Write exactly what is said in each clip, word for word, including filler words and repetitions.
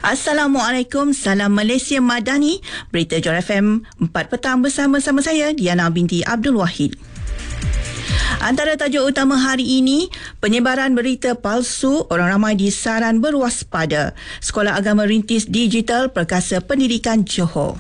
Assalamualaikum, salam Malaysia Madani. Berita Johor F M empat petang bersama-sama saya Diana binti Abdul Wahid. Antara tajuk utama hari ini, penyebaran berita palsu, orang ramai disaran berwaspada. Sekolah Agama Rintis Digital Perkasa Pendidikan Johor.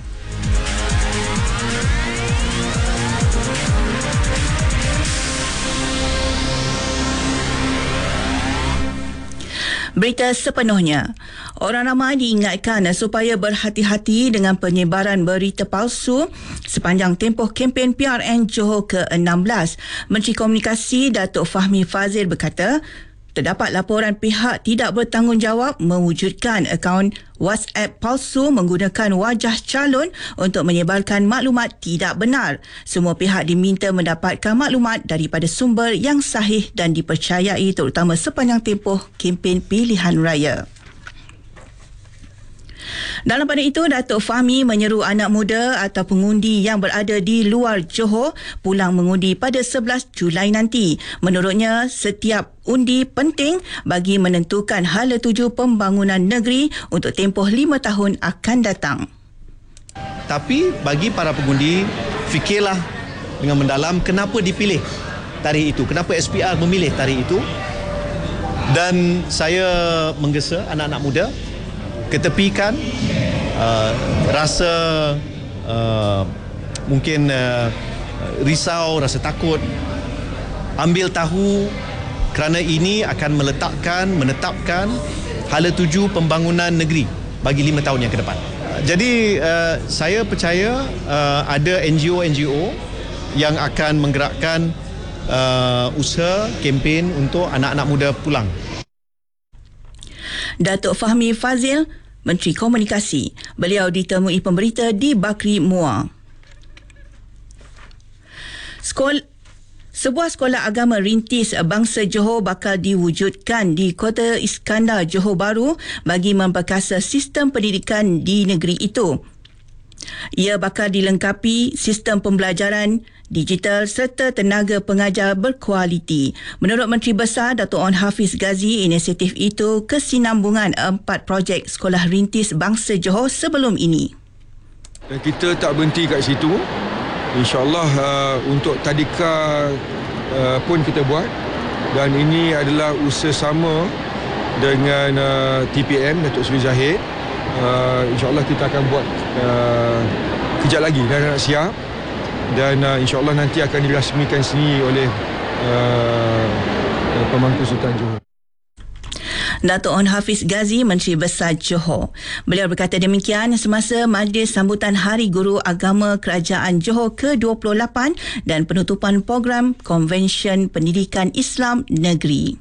Berita sepenuhnya. Orang ramai diingatkan supaya berhati-hati dengan penyebaran berita palsu sepanjang tempoh kempen P R N Johor ke enam belas. Menteri Komunikasi Datuk Fahmi Fadzil berkata, terdapat laporan pihak tidak bertanggungjawab mewujudkan akaun WhatsApp palsu menggunakan wajah calon untuk menyebarkan maklumat tidak benar. Semua pihak diminta mendapatkan maklumat daripada sumber yang sahih dan dipercayai terutama sepanjang tempoh kempen pilihan raya. Dalam pada itu, Datuk Fahmi menyeru anak muda atau pengundi yang berada di luar Johor pulang mengundi pada sebelas Julai nanti. Menurutnya, setiap undi penting bagi menentukan hala tuju pembangunan negeri untuk tempoh lima tahun akan datang. Tapi bagi para pengundi, fikirlah dengan mendalam kenapa dipilih tarikh itu, kenapa S P R memilih tarikh itu. Dan saya menggesa anak-anak muda ketepikan uh, rasa uh, mungkin uh, risau, rasa takut. Ambil tahu kerana ini akan meletakkan, menetapkan hala tuju pembangunan negeri bagi lima tahun yang ke depan. Jadi uh, saya percaya uh, ada N G O-N G O yang akan menggerakkan uh, usaha kempen untuk anak-anak muda pulang. Datuk Fahmi Fadzil, Menteri Komunikasi. Beliau ditemui pemberita di Bakri Muar. Sekolah Sebuah sekolah agama rintis bangsa Johor bakal diwujudkan di Kota Iskandar, Johor Bahru bagi memperkasa sistem pendidikan di negeri itu. Ia bakal dilengkapi sistem pembelajaran digital serta tenaga pengajar berkualiti. Menurut Menteri Besar Datuk Onn Hafiz Ghazi, inisiatif itu kesinambungan empat projek sekolah rintis bangsa Johor sebelum ini. Dan kita tak berhenti kat situ. InsyaAllah uh, untuk tadika uh, pun kita buat. Dan ini adalah usaha sama dengan uh, T P M Datuk Seri Zahid. Uh, InsyaAllah kita akan buat uh, kejap lagi dan nak siap. Dan uh, insyaAllah nanti akan dirasmikan sendiri oleh uh, Pemangku Sultan Johor. Datuk Onn Hafiz Ghazi, Menteri Besar Johor. Beliau berkata demikian semasa majlis sambutan Hari Guru Agama Kerajaan Johor ke dua puluh lapan dan penutupan program Konvensyen Pendidikan Islam Negeri.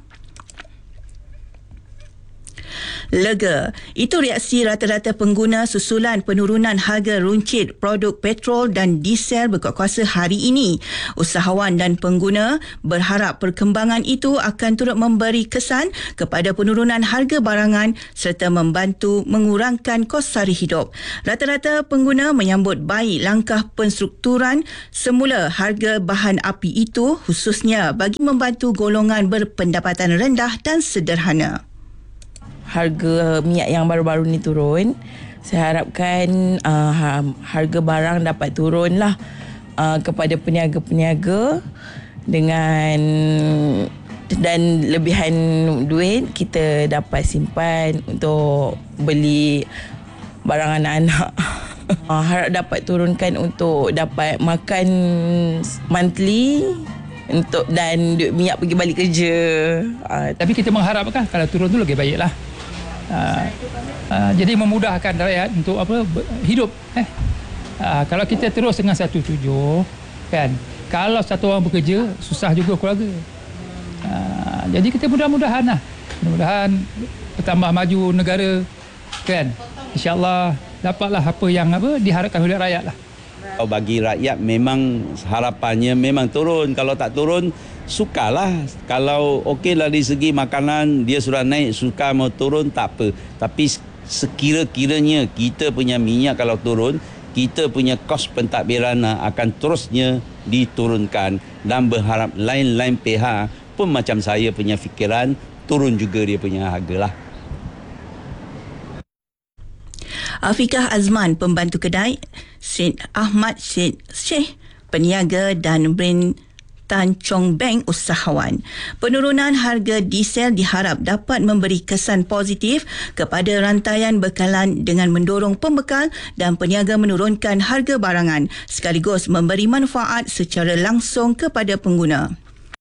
Lega. Itu reaksi rata-rata pengguna susulan penurunan harga runcit produk petrol dan diesel berkuat kuasa hari ini. Usahawan dan pengguna berharap perkembangan itu akan turut memberi kesan kepada penurunan harga barangan serta membantu mengurangkan kos sara hidup. Rata-rata pengguna menyambut baik langkah penstrukturan semula harga bahan api itu khususnya bagi membantu golongan berpendapatan rendah dan sederhana. Harga minyak yang baru-baru ni turun, saya harapkan uh, harga barang dapat turunlah uh, kepada peniaga-peniaga dengan dan lebihan duit kita dapat simpan untuk beli barang anak-anak. uh, harap dapat turunkan untuk dapat makan monthly untuk dan duit minyak pergi balik kerja. Uh, Tapi kita mengharapkan kalau turun tu lebih baiklah. Uh, uh, jadi memudahkan rakyat untuk apa hidup eh uh, kalau kita terus dengan satu tujuh kan, kalau satu orang bekerja susah juga keluarga. Uh, jadi kita mudah-mudahan lah mudah-mudahan bertambah maju negara kan, insya-Allah dapatlah apa yang apa diharapkan oleh rakyat lah. Bagi rakyat memang harapannya memang turun. Kalau tak turun, sukalah. Kalau okeylah dari segi makanan, dia sudah naik, suka mau turun, tak apa. Tapi sekira-kiranya kita punya minyak kalau turun, kita punya kos pentadbiran akan terusnya diturunkan. Dan berharap lain-lain pihak pun macam saya punya fikiran, turun juga dia punya harga lah. Afiqah Azman, pembantu kedai, Syed Ahmad Syed Syekh, peniaga, dan Brain Tan Chong Beng, usahawan. Penurunan harga diesel diharap dapat memberi kesan positif kepada rantaian bekalan dengan mendorong pembekal dan peniaga menurunkan harga barangan sekaligus memberi manfaat secara langsung kepada pengguna.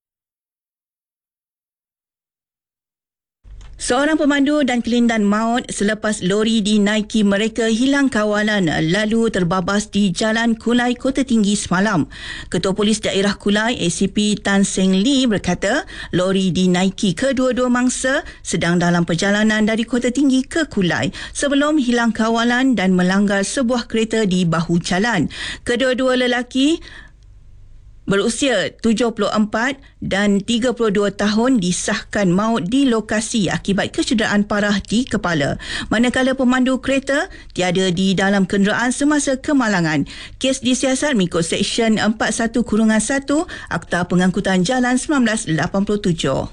Seorang pemandu dan kelindan maut selepas lori dinaiki mereka hilang kawalan lalu terbabas di Jalan Kulai, Kota Tinggi semalam. Ketua Polis Daerah Kulai, A C P Tan Seng Lee berkata, lori dinaiki kedua-dua mangsa sedang dalam perjalanan dari Kota Tinggi ke Kulai sebelum hilang kawalan dan melanggar sebuah kereta di bahu jalan. Kedua-dua lelaki berusia tujuh puluh empat dan tiga puluh dua tahun disahkan maut di lokasi akibat kecederaan parah di kepala. Manakala pemandu kereta tiada di dalam kenderaan semasa kemalangan. Kes disiasat mengikut Seksyen empat puluh satu satu Akta Pengangkutan Jalan seribu sembilan ratus lapan puluh tujuh.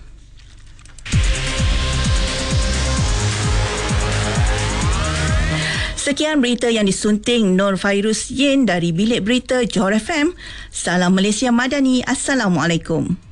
Sekian berita yang disunting Nur Fairuz Yin dari Bilik Berita Johor F M. Salam Malaysia Madani. Assalamualaikum.